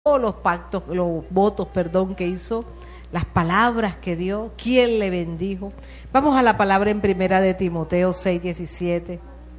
los pactos, los votos, perdón, que hizo, las palabras que dio, quién le bendijo. Vamos a la palabra en primera de Timoteo 6:17.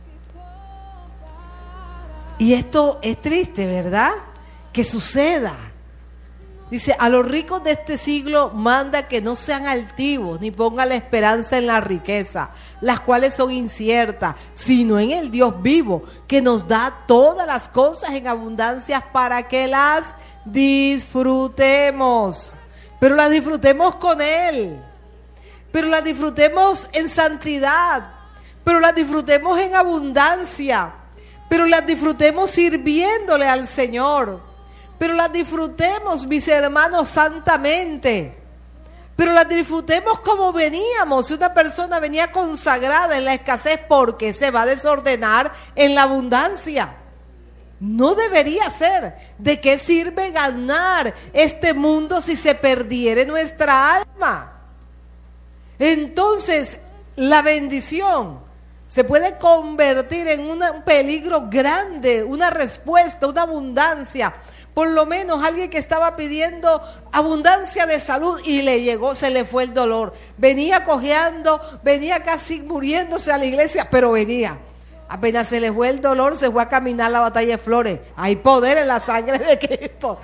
Y esto es triste, ¿verdad? Que suceda. Dice, a los ricos de este siglo manda que no sean altivos, ni pongan la esperanza en la riqueza, las cuales son inciertas, sino en el Dios vivo, que nos da todas las cosas en abundancia para que las disfrutemos. Pero las disfrutemos con Él, pero las disfrutemos en santidad, pero las disfrutemos en abundancia, pero las disfrutemos sirviéndole al Señor. Pero las disfrutemos, mis hermanos, santamente. Pero las disfrutemos como veníamos. Si una persona venía consagrada en la escasez, ¿por qué se va a desordenar en la abundancia? No debería ser. ¿De qué sirve ganar este mundo si se perdiere nuestra alma? Entonces, la bendición se puede convertir en un peligro grande, una respuesta, una abundancia. Por lo menos alguien que estaba pidiendo abundancia de salud y le llegó, se le fue el dolor. Venía cojeando, venía casi muriéndose a la iglesia, pero venía. Apenas se le fue el dolor, se fue a caminar la batalla de Flores. Hay poder en la sangre de Cristo.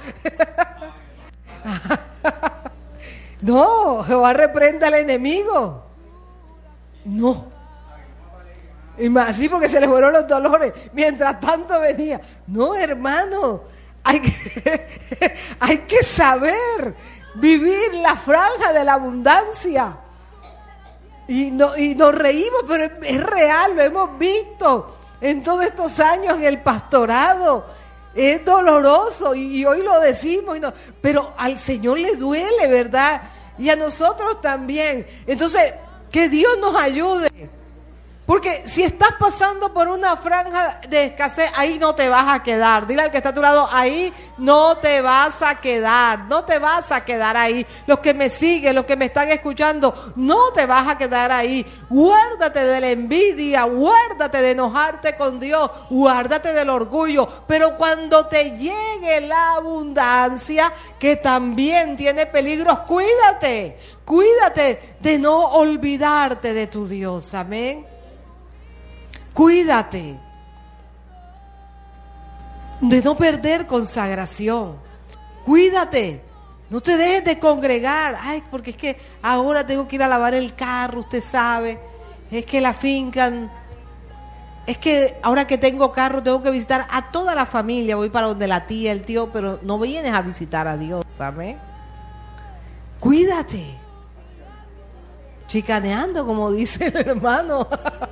No, Jehová reprenda al enemigo. No. Y más así porque se le fueron los dolores. Mientras tanto venía. No, hermano. Hay que saber vivir la franja de la abundancia. Y nos reímos, pero es real, lo hemos visto en todos estos años en el pastorado. Es doloroso y hoy lo decimos, pero al Señor le duele, ¿verdad? Y a nosotros también. Entonces, que Dios nos ayude. Porque si estás pasando por una franja de escasez, ahí no te vas a quedar. Dile al que está a tu lado, ahí no te vas a quedar. No te vas a quedar ahí. Los que me siguen, los que me están escuchando, no te vas a quedar ahí. Guárdate de la envidia, guárdate de enojarte con Dios, guárdate del orgullo. Pero cuando te llegue la abundancia, que también tiene peligros, cuídate. Cuídate de no olvidarte de tu Dios. Amén. Cuídate de no perder consagración. Cuídate. No te dejes de congregar. Ay, porque es que ahora tengo que ir a lavar el carro, usted sabe. Es que la finca. Es que ahora que tengo carro tengo que visitar a toda la familia. Voy para donde la tía, el tío, pero no vienes a visitar a Dios, ¿sabes? Cuídate. Chicaneando, como dice el hermano.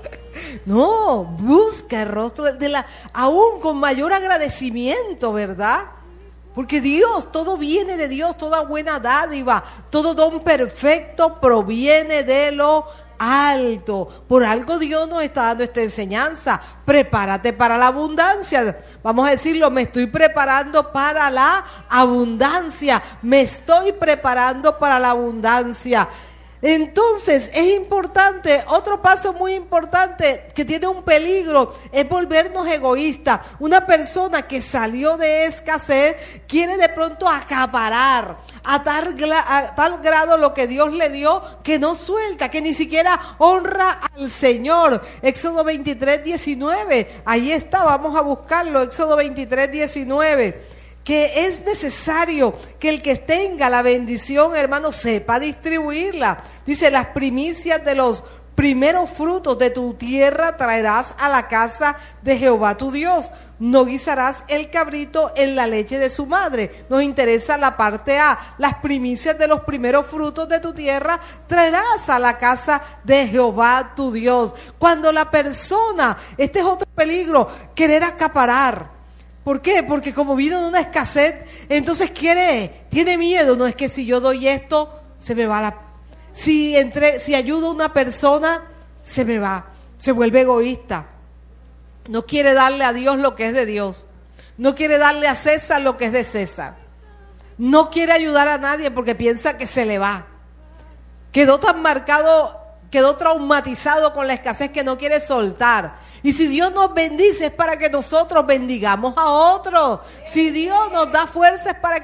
No, busca el rostro aún con mayor agradecimiento, ¿verdad? Porque Dios, todo viene de Dios, toda buena dádiva, todo don perfecto proviene de lo alto. Por algo Dios nos está dando esta enseñanza. Prepárate para la abundancia. Vamos a decirlo, me estoy preparando para la abundancia. Me estoy preparando para la abundancia. Entonces es importante, otro paso muy importante que tiene un peligro es volvernos egoístas. Una persona que salió de escasez quiere de pronto acaparar a tal grado lo que Dios le dio que no suelta, que ni siquiera honra al Señor. Éxodo 23:19, ahí está, vamos a buscarlo, Éxodo 23:19. Que es necesario que el que tenga la bendición, hermano, sepa distribuirla. Dice, las primicias de los primeros frutos de tu tierra traerás a la casa de Jehová tu Dios. No guisarás el cabrito en la leche de su madre. Nos interesa la parte A. Las primicias de los primeros frutos de tu tierra traerás a la casa de Jehová tu Dios. Cuando la persona, este es otro peligro, querer acaparar. ¿Por qué? Porque como vino de una escasez, entonces tiene miedo. No es que si yo doy esto, se me va si ayudo a una persona, se me va. Se vuelve egoísta. No quiere darle a Dios lo que es de Dios. No quiere darle a César lo que es de César. No quiere ayudar a nadie porque piensa que se le va. Quedó tan marcado, quedó traumatizado con la escasez que no quiere soltar. Y si Dios nos bendice es para que nosotros bendigamos a otros. Si Dios nos da fuerza es para que